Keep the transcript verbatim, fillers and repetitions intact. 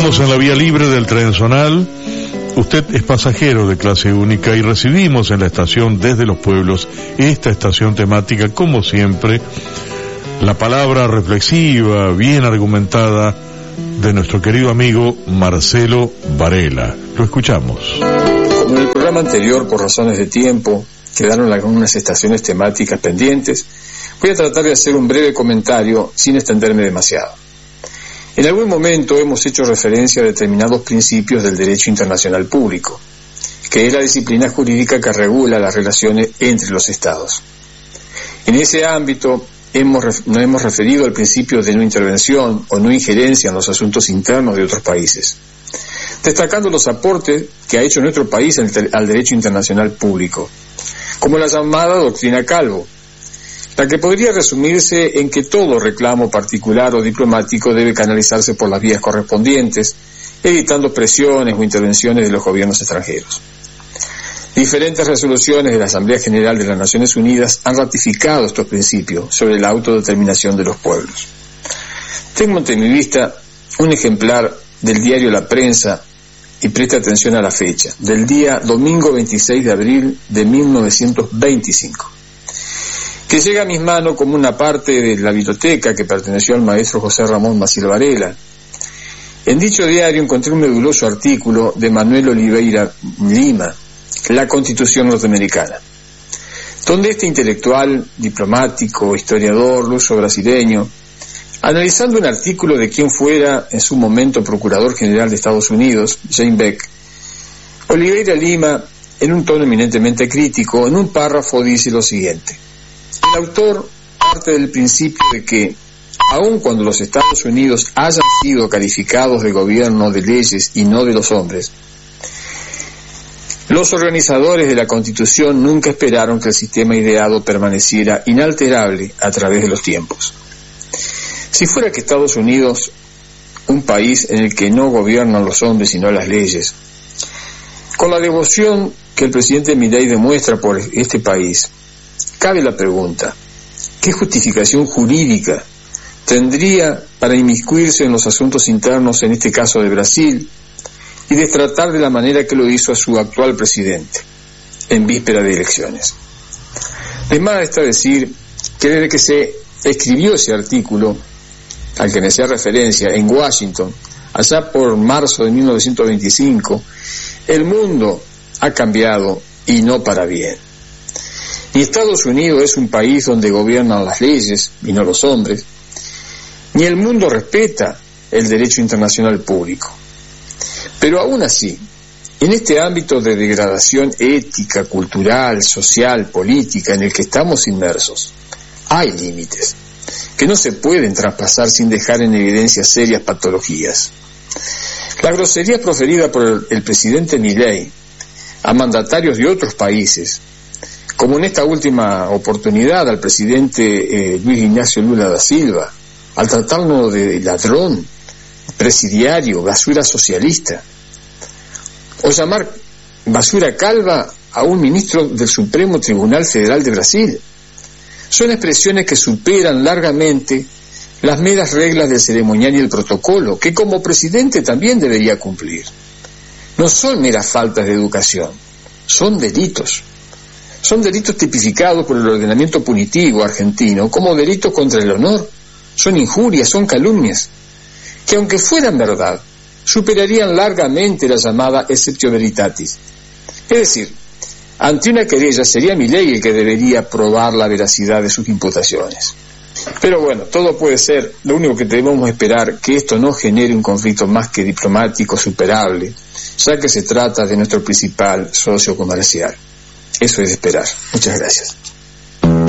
Estamos en la vía libre del tren zonal. Usted es pasajero de clase única y recibimos en la estación Desde los Pueblos, esta estación temática, como siempre, la palabra reflexiva, bien argumentada, de nuestro querido amigo Marcelo Varela. Lo escuchamos. Como en el programa anterior, por razones de tiempo, quedaron algunas estaciones temáticas pendientes, voy a tratar de hacer un breve comentario sin extenderme demasiado. En algún momento hemos hecho referencia a determinados principios del derecho internacional público, que es la disciplina jurídica que regula las relaciones entre los Estados. En ese ámbito hemos, nos hemos referido al principio de no intervención o no injerencia en los asuntos internos de otros países, destacando los aportes que ha hecho nuestro país al derecho internacional público, como la llamada doctrina Calvo, la que podría resumirse en que todo reclamo particular o diplomático debe canalizarse por las vías correspondientes, evitando presiones o intervenciones de los gobiernos extranjeros. Diferentes resoluciones de la Asamblea General de las Naciones Unidas han ratificado estos principios sobre la autodeterminación de los pueblos. Tengo ante mi vista un ejemplar del diario La Prensa, y preste atención a la fecha, del día domingo veintiséis de abril de mil novecientos veinticinco. Que llega a mis manos como una parte de la biblioteca que perteneció al maestro José Ramón Maciel Varela. En dicho diario encontré un meduloso artículo de Manuel Oliveira Lima, La Constitución Norteamericana, donde este intelectual, diplomático, historiador luso brasileño, analizando un artículo de quien fuera en su momento Procurador General de Estados Unidos, Jane Beck, Oliveira Lima, en un tono eminentemente crítico, en un párrafo dice lo siguiente: el autor parte del principio de que, aun cuando los Estados Unidos hayan sido calificados de gobierno de leyes y no de los hombres, los organizadores de la Constitución nunca esperaron que el sistema ideado permaneciera inalterable a través de los tiempos. Si fuera que Estados Unidos, un país en el que no gobiernan los hombres sino las leyes, con la devoción que el presidente Milei demuestra por este país, cabe la pregunta: ¿qué justificación jurídica tendría para inmiscuirse en los asuntos internos, en este caso de Brasil, y destratar de la manera que lo hizo a su actual presidente, en víspera de elecciones? De más está decir que desde que se escribió ese artículo, al que me hacía referencia, en Washington, allá por marzo de mil novecientos veinticinco, el mundo ha cambiado y no para bien. Ni Estados Unidos es un país donde gobiernan las leyes y no los hombres, ni el mundo respeta el derecho internacional público. Pero aún así, en este ámbito de degradación ética, cultural, social, política en el que estamos inmersos, hay límites que no se pueden traspasar sin dejar en evidencia serias patologías. La grosería proferida por el, el presidente Milei a mandatarios de otros países, como en esta última oportunidad al presidente eh, Luis Ignacio Lula da Silva, al tratarlo de ladrón, presidiario, basura socialista, o llamar basura calva a un ministro del Supremo Tribunal Federal de Brasil, son expresiones que superan largamente las meras reglas del ceremonial y el protocolo, que como presidente también debería cumplir. No son meras faltas de educación, son delitos. Son delitos tipificados por el ordenamiento punitivo argentino como delitos contra el honor, son injurias, son calumnias, que aunque fueran verdad, superarían largamente la llamada exceptio veritatis. Es decir, ante una querella sería Milei el que debería probar la veracidad de sus imputaciones. Pero bueno, todo puede ser, lo único que debemos esperar que esto no genere un conflicto más que diplomático superable, ya que se trata de nuestro principal socio comercial. Eso es de esperar. Muchas gracias.